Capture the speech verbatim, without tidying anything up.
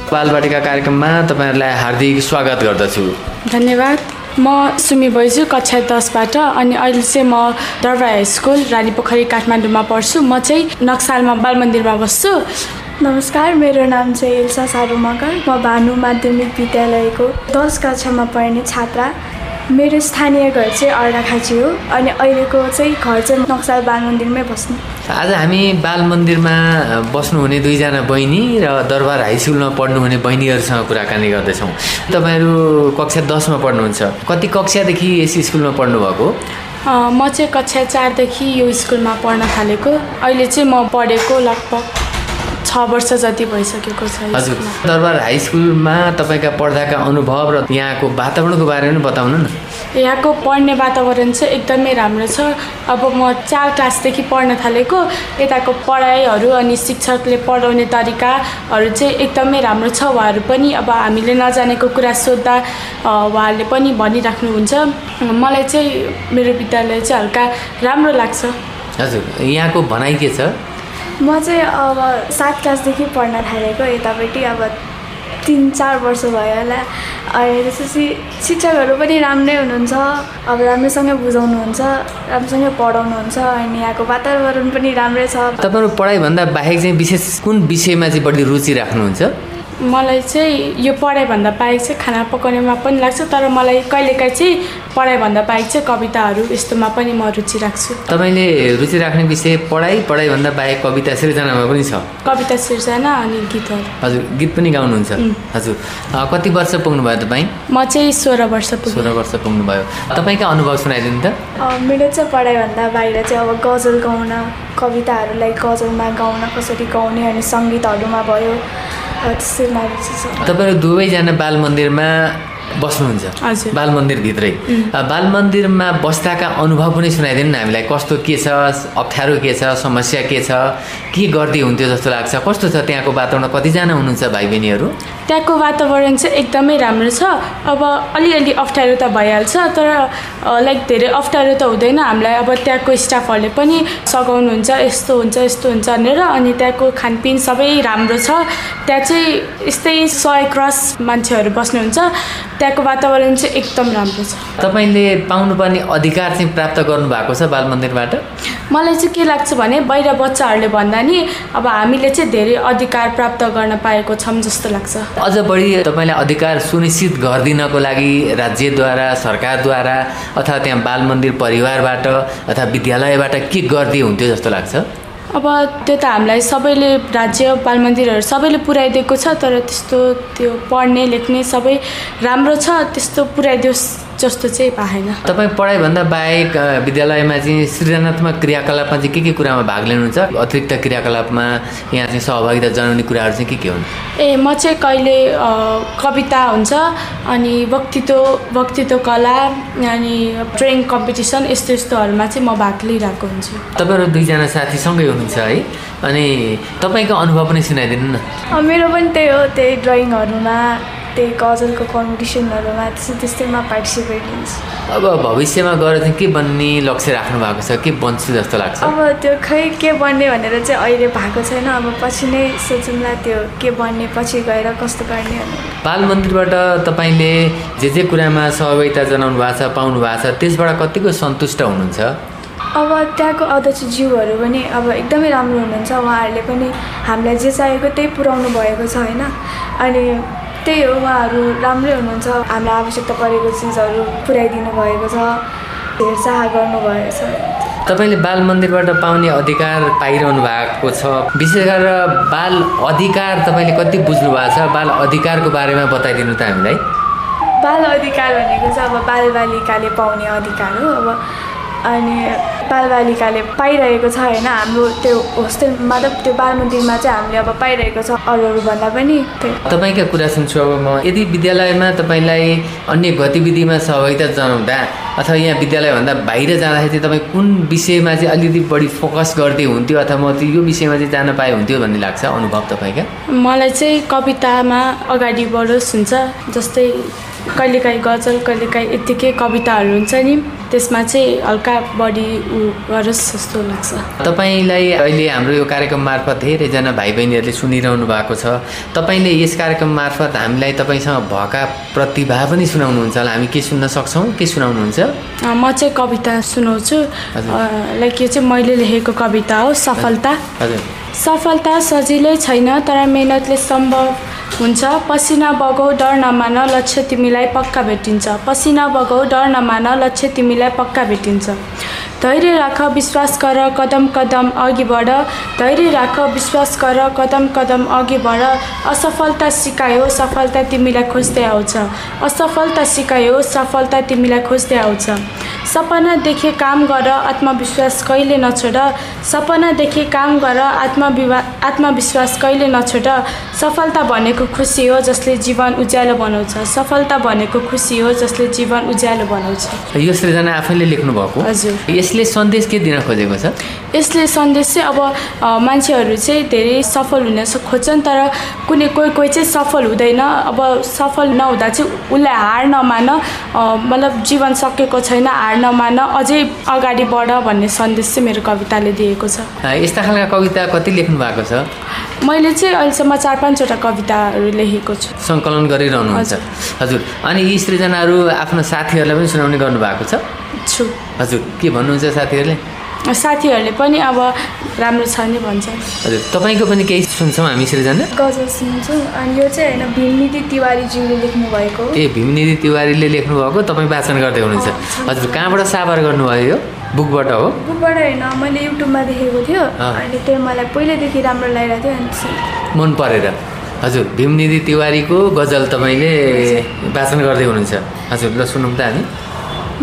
बालबाटिका कार्यक्रममा तपाईहरुलाई हार्दिक स्वागत गर्दछु। धन्यवाद। म सुमी बैजु कक्षा दसबाट अनि अहिले चाहिँ म दरबार हाई स्कुल रानीपोखरी काठमाडौँमा पढ्छु। म चाहिँ नक्सालमा बाल मन्दिरमा बस्छु। नमस्कार, मेरो नाम चाहिँ एल्सा सारू मगर। म भानु माध्यमिक विद्यालयको दस कक्षामा पढ्ने छात्रा। मेरो स्थानीय घर चाहिँ अर्घाखाँची हो अनि अहिलेको चाहिँ घर चाहिँ नक्साल बाल मन्दिरमै बस्नु। आज हामी बाल मन्दिरमा बस्नुहुने दुईजना बहिनी र दरबार हाई स्कुलमा पढ्नुहुने बहिनीहरूसँग कुराकानी गर्दैछौँ। तपाईहरू कक्षा दसमा पढ्नुहुन्छ। कति कक्षादेखि यस स्कुलमा पढ्नु भएको? म चाहिँ कक्षा चारदेखि यो स्कुलमा पढ्न थालेको। अहिले चाहिँ म पढेको लगभग छ वर्ष जति भइसकेको छ। हजुर, दरबार हाई स्कुलमा तपाईँका पढ्दाका अनुभव र यहाँको वातावरणको बारेमा बताउनु न। यहाँको पढ्ने वातावरण चाहिँ एकदमै राम्रो छ। अब म चार क्लासदेखि पढ्न थालेको। यताको पढाइहरू अनि शिक्षकले पढाउने तरिकाहरू चाहिँ एकदमै राम्रो छ। उहाँहरू पनि अब हामीले नजानेको कुरा सोद्धा उहाँहरूले पनि भनिराख्नुहुन्छ। मलाई चाहिँ मेरो विद्यालय चाहिँ हल्का राम्रो लाग्छ। हजुर, यहाँको भनाइ के छ? म चाहिँ अब सात क्लासदेखि पढ्न थालेको। यतापट्टि अब तिन चार वर्ष भयो होला। अनि त्यसपछि शिक्षकहरू पनि राम्रै हुनुहुन्छ। अब राम्रोसँग बुझाउनुहुन्छ, राम्रोसँग पढाउनुहुन्छ अनि यहाँको वातावरण पनि राम्रै छ। तपाईँहरू पढाइभन्दा बाहेक चाहिँ विशेष कुन विषयमा चाहिँ बढी रुचि राख्नुहुन्छ? मलाई चाहिँ यो पढाइभन्दा बाहेक चाहिँ खाना पकाउनेमा पनि लाग्छ, तर मलाई कहिलेकाहीँ चाहिँ पढाइभन्दा बाहेक चाहिँ कविताहरू यस्तोमा पनि म रुचि राख्छु। तपाईँले रुचि राख्ने विषय पढाइ पढाइभन्दा बाहेक कविता सिर्जनामा पनि छ? कविता सिर्जना अनि गीतहरू। हजुर, गीत पनि गाउनुहुन्छ? हजुर, कति वर्ष पुग्नुभयो तपाईँ? म चाहिँ सोह्र वर्ष पुग्नु सोह्र वर्ष पुग्नुभयो। तपाईँका अनुभव सुनाइदिनु त। मेरो चाहिँ पढाइभन्दा बाहिर चाहिँ अब गजल गाउन, कविताहरूलाई गजलमा गाउन कसरी गाउने अनि सङ्गीतहरूमा भयो। तपाईँहरू दुवैजना बाल मन्दिरमा बस्नुहुन्छ? हजुर। बाल मन्दिरभित्रै बाल मन्दिरमा बस्दाका अनुभव पनि सुनाइदिनु न हामीलाई। कस्तो के छ, अप्ठ्यारो के छ, समस्या के छ, के गर्दै हुन्थ्यो जस्तो लाग्छ? कस्तो छ त्यहाँको वातावरण? कतिजना हुनुहुन्छ भाइ बहिनीहरू? त्यहाँको वातावरण चाहिँ एकदमै राम्रो छ। अब अलिअलि अप्ठ्यारो त भइहाल्छ, तर लाइक धेरै अप्ठ्यारो त हुँदैन हामीलाई। अब त्यहाँको स्टाफहरूले पनि सघाउनुहुन्छ, यस्तो हुन्छ यस्तो हुन्छ भनेर। अनि त्यहाँको खानपिन सबै राम्रो छ। त्यहाँ चाहिँ यस्तै सय क्रस मान्छेहरू बस्नुहुन्छ। त्यहाँको वातावरण चाहिँ एकदम राम्रो छ। तपाईँले पाउनुपर्ने अधिकार चाहिँ प्राप्त गर्नुभएको छ बाल मन्दिरबाट? मलाई चाहिँ के लाग्छ भने बाहिर बच्चाहरूले भन्दा नि अब हामीले चाहिँ धेरै अधिकार प्राप्त गर्न पाएको छौँ जस्तो लाग्छ। अझ बढी तपाईँले अधिकार सुनिश्चित गरिदिनको लागि राज्यद्वारा, सरकारद्वारा अथवा त्यहाँ बाल मन्दिर परिवारबाट अथवा विद्यालयबाट के गर्दै हुन्थ्यो जस्तो लाग्छ? अब त्यो त हामीलाई सबैले, राज्य बाल मन्दिरहरू सबैले पुर्याइदिएको छ, तर त्यस्तो त्यो पढ्ने लेख्ने सबै राम्रो छ, त्यस्तो पुर्याइदियोस् जस्तो चाहिँ पाएन। तपाईँ पढाइभन्दा बाहेक विद्यालयमा चाहिँ सृजनात्मक क्रियाकलापमा चाहिँ के के कुरामा भाग लिनुहुन्छ? अतिरिक्त क्रियाकलापमा यहाँ चाहिँ सहभागिता जनाउने कुराहरू चाहिँ के के हुन्? ए म चाहिँ कहिले कविता हुन्छ अनि वक्तित्व वक्तित्व कला अनि ड्रइङ कम्पिटिसन यस्तो यस्तोहरूमा चाहिँ म भाग लिइरहेको हुन्छु। तपाईँहरू दुईजना साथी सँगै हुनुहुन्छ है? अनि तपाईँको अनुभव पनि सुनाइदिनु न। मेरो पनि त्यही हो, त्यही ड्रइङहरूमा, त्यही गजलको कम्पिटिसनहरूमा त्यस्तै त्यस्तैमा पार्टिसिपेट लिन्छु। अब भविष्यमा गएर चाहिँ के बन्ने लक्ष्य राख्नु भएको छ? के बन्छु जस्तो लाग्छ? अब त्यो खै के बन्ने भनेर चाहिँ अहिले भएको छैन। अब पछि नै सोचौँला त्यो के बन्ने, पछि गएर कस्तो गर्ने भनेर। बाल मन्दिरबाट तपाईँले जे जे कुरामा सहभागिता जनाउनु भएको छ, पाउनु भएको छ, त्यसबाट कतिको सन्तुष्ट हुनुहुन्छ? अब त्यहाँको अध्यक्षज्यूहरू पनि अब एकदमै राम्रो हुनुहुन्छ। उहाँहरूले पनि हामीलाई जे चाहिएको त्यही पुर्याउनु भएको छ होइन। अनि त्यही हो, उहाँहरू राम्रै हुनुहुन्छ। हामीलाई आवश्यकता परेको चिजहरू पुर्याइदिनु भएको छ, हेरचाह गर्नुभएको छ। तपाईँले बाल मन्दिरबाट पाउने अधिकार पाइरहनु भएको छ। विशेष गरेर बाल अधिकार तपाईँले कति बुझ्नु भएको छ? बाल अधिकारको बारेमा बताइदिनु त हामीलाई। बाल अधिकार भनेको चाहिँ अब बालबालिकाले पाउने अधिकार हो। अब अनि बालबालिकाले पाइरहेको छ होइन। हाम्रो त्यो होस्टेल मतलब त्यो बाल मन्दिरमा चाहिँ हामीले अब पाइरहेको छ अरूहरू भन्दा पनि। तपाईँका कुरा सुन्छु अब म। यदि विद्यालयमा तपाईँलाई अन्य गतिविधिमा सहभागिता जनाउँदा अथवा यहाँ विद्यालयभन्दा बाहिर जाँदाखेरि चाहिँ तपाईँ कुन विषयमा चाहिँ अलिकति बढी फोकस गर्दै हुन्थ्यो अथवा म चाहिँ यो विषयमा चाहिँ जान पाए हुन्थ्यो भन्ने लाग्छ अनुभव तपाईँका? मलाई चाहिँ कवितामा अगाडि बढोस् हुन्छ। जस्तै कहिलेकाहीँ गजल, कहिलेकाहीँ यत्तिकै कविताहरू हुन्छ नि। त्यसमा चाहिँ हल्का बढी उ गरोस् जस्तो लाग्छ। तपाईँलाई अहिले हाम्रो यो कार्यक्रम मार्फत धेरैजना भाइ बहिनीहरूले सुनिरहनु भएको छ। तपाईँले यस कार्यक्रम मार्फत हामीलाई तपाईँसँग भएका प्रतिभा पनि सुनाउनुहुन्छ होला, हामी के सुन्न सक्छौँ, के सुनाउनुहुन्छ? म चाहिँ कविता सुनाउँछु। लाइक यो चाहिँ मैले लेखेको कविता हो, सफलता। हजुर। सफलता सजिलै छैन तर मेहनतले सम्भव हुन्छ। पसिना बगाऊ डर नमान, लक्ष्य तिमीलाई पक्का भेटिन्छ। पसिना बगाऊ डर नमान, लक्ष्य तिमीलाई पक्का भेटिन्छ। धैर्य राख, विश्वास गर, कदम कदम अघि बढ। धैर्य राख, विश्वास गर, कदम कदम अघि बढ। असफलता सिकायो, सफलता तिमीलाई खोज्दै आउँछ। असफलता सिकायो, सफलता तिमीलाई खोज्दै आउँछ। सपना देखे काम गर, आत्मविश्वास कहिले नछोड। सपना देखे काम गर, आत्मविवा आत्मविश्वास कहिले नछोड। सफलता भनेको खुसी हो जसले जीवन उज्यालो बनाउँछ। सफलता भनेको खुसी हो जसले जीवन उज्यालो बनाउँछ। यो सृजना आफैले लेख्नु भएको? हजुर। यसले सन्देश के दिन खोजेको छ? यसले सन्देश चाहिँ अब मान्छेहरू चाहिँ धेरै सफल हुन खोज्छन् तर कुनै कोही कोही चाहिँ सफल हुँदैन। अब सफल नहुँदा चाहिँ उसलाई हार नमान, मतलब जीवन सकेको छैन, हार नमान, अझै अगाडि बढ भन्ने सन्देश चाहिँ मेरो कविताले दिएको छ। यस्ता खालका कविता कति लेख्नु भएको छ? मैले चाहिँ अहिलेसम्म चार पाँचवटा कविताहरू लेखेको छु। सङ्कलन गरिरहनुहुन्छ? हजुर। अनि यी सृजनाहरू आफ्नो साथीहरूलाई पनि सुनाउने गर्नुभएको छ? छु। हजुर। के भन्नुहुन्छ साथीहरूले? साथीहरूले पनि अब राम्रो छ नि भन्छ। हजुर। तपाईँको पनि केही सुन्छौँ हामी सृजना? गजल सुन्छौँ। अनि यो चाहिँ होइन भीमनिधि तिवारीज्यूले लेख्नु भएको। ए भीमनिधि तिवारीले लेख्नु भएको, तपाईँ वाचन गर्दै हुनुहुन्छ? हजुर। कहाँबाट साभार गर्नुभयो यो? बुकबाट हो? बुकबाट होइन, मैले युट्युबमा देखेको थियो अनि त्यो मलाई पहिल्यैदेखि राम्रो लागिरहेको थियो अनि मन परेर। हजुर। भीमनिधि तिवारीको गजल तपाईँले वाचन गर्दै हुनुहुन्छ? हजुर। ल सुनौँ त हामी।